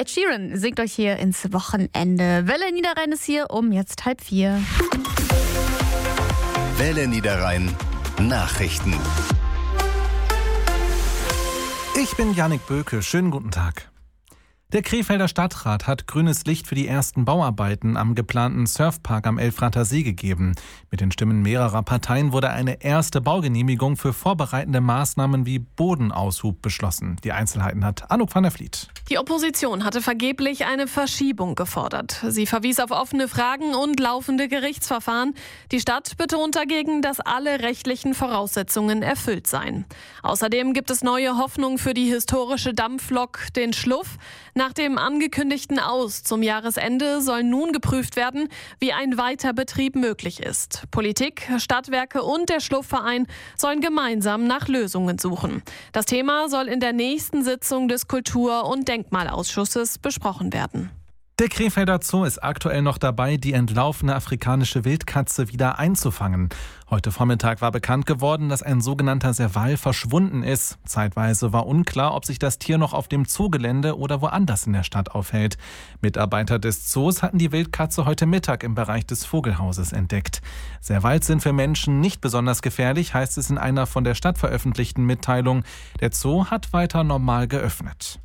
Ed Sheeran singt euch hier ins Wochenende. Welle Niederrhein ist hier um jetzt 3:30. Welle Niederrhein Nachrichten. Ich bin Yannick Böke. Schönen guten Tag. Der Krefelder Stadtrat hat grünes Licht für die ersten Bauarbeiten am geplanten Surfpark am Elfrather See gegeben. Mit den Stimmen mehrerer Parteien wurde eine erste Baugenehmigung für vorbereitende Maßnahmen wie Bodenaushub beschlossen. Die Einzelheiten hat Anouk van der Vliet. Die Opposition hatte vergeblich eine Verschiebung gefordert. Sie verwies auf offene Fragen und laufende Gerichtsverfahren. Die Stadt betont dagegen, dass alle rechtlichen Voraussetzungen erfüllt seien. Außerdem gibt es neue Hoffnung für die historische Dampflok, den Schluff. Nach dem angekündigten Aus zum Jahresende soll nun geprüft werden, wie ein Weiterbetrieb möglich ist. Politik, Stadtwerke und der Schluffverein sollen gemeinsam nach Lösungen suchen. Das Thema soll in der nächsten Sitzung des Kultur- und Denkmalausschusses besprochen werden. Der Krefelder Zoo ist aktuell noch dabei, die entlaufene afrikanische Wildkatze wieder einzufangen. Heute Vormittag war bekannt geworden, dass ein sogenannter Serval verschwunden ist. Zeitweise war unklar, ob sich das Tier noch auf dem Zoogelände oder woanders in der Stadt aufhält. Mitarbeiter des Zoos hatten die Wildkatze heute Mittag im Bereich des Vogelhauses entdeckt. Servals sind für Menschen nicht besonders gefährlich, heißt es in einer von der Stadt veröffentlichten Mitteilung. Der Zoo hat weiter normal geöffnet.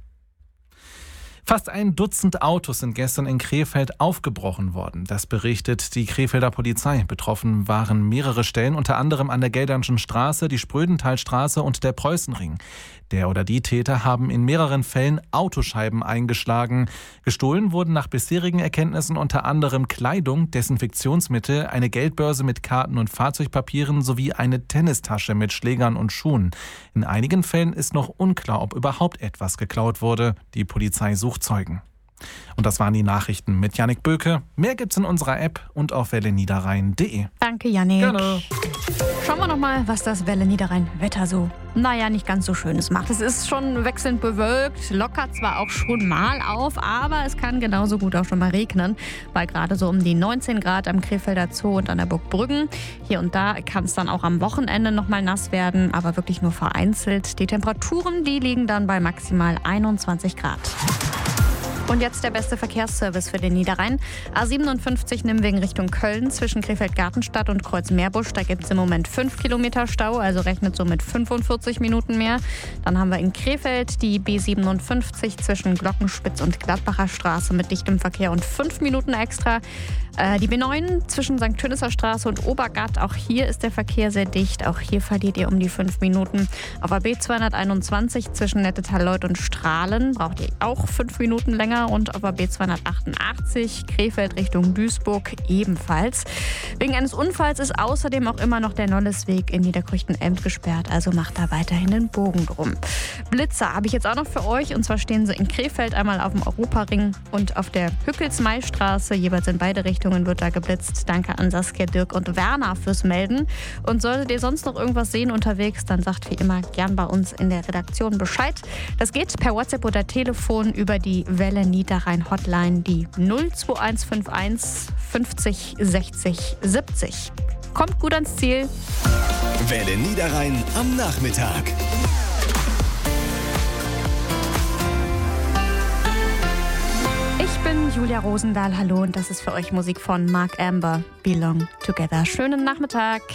Fast ein Dutzend Autos sind gestern in Krefeld aufgebrochen worden. Das berichtet die Krefelder Polizei. Betroffen waren mehrere Stellen, unter anderem an der Geldernschen Straße, die Sprödenthalstraße und der Preußenring. Der oder die Täter haben in mehreren Fällen Autoscheiben eingeschlagen. Gestohlen wurden nach bisherigen Erkenntnissen unter anderem Kleidung, Desinfektionsmittel, eine Geldbörse mit Karten und Fahrzeugpapieren sowie eine Tennistasche mit Schlägern und Schuhen. In einigen Fällen ist noch unklar, ob überhaupt etwas geklaut wurde. Die Polizei sucht Zeugen. Und das waren die Nachrichten mit Yannick Böke. Mehr gibt's in unserer App und auf welleniederrhein.de. Danke, Yannick. Gerne. Schauen wir noch mal, was das Welle Niederrhein Wetter so, nicht ganz so Schönes macht. Es ist schon wechselnd bewölkt, lockert zwar auch schon mal auf, aber es kann genauso gut auch schon mal regnen, weil gerade so um die 19 Grad am Krefelder Zoo und an der Burg Brüggen. Hier und da kann es dann auch am Wochenende noch mal nass werden, aber wirklich nur vereinzelt. Die Temperaturen, die liegen dann bei maximal 21 Grad. Und jetzt der beste Verkehrsservice für den Niederrhein. A57 Nimwegen Richtung Köln zwischen Krefeld-Gartenstadt und Kreuz-Meerbusch. Da gibt es im Moment 5 Kilometer Stau, also rechnet so mit 45 Minuten mehr. Dann haben wir in Krefeld die B57 zwischen Glockenspitz und Gladbacher Straße mit dichtem Verkehr und 5 Minuten extra. Die B9 zwischen St. Tönisser Straße und Obergatt, auch hier ist der Verkehr sehr dicht. Auch hier verliert ihr um die 5 Minuten. Auf der B221 zwischen Nettetal-Leuth und Strahlen braucht ihr auch 5 Minuten länger. Und auf der B288 Krefeld Richtung Duisburg ebenfalls. Wegen eines Unfalls ist außerdem auch immer noch der Nollesweg in Niederkrüchten-Elmt gesperrt. Also macht da weiterhin den Bogen drum. Blitzer habe ich jetzt auch noch für euch. Und zwar stehen sie in Krefeld einmal auf dem Europaring und auf der Hückels-Mai-Straße. Jeweils in beide Richtungen wird da geblitzt. Danke an Saskia, Dirk und Werner fürs Melden. Und solltet ihr sonst noch irgendwas sehen unterwegs, dann sagt wie immer gern bei uns in der Redaktion Bescheid. Das geht per WhatsApp oder Telefon über die Welle Niederrhein Hotline, die 02151 50 60 70. Kommt gut ans Ziel. Welle Niederrhein am Nachmittag. Ich bin Julia Rosendahl, hallo, und das ist für euch Musik von Mark Amber, Belong Together. Schönen Nachmittag.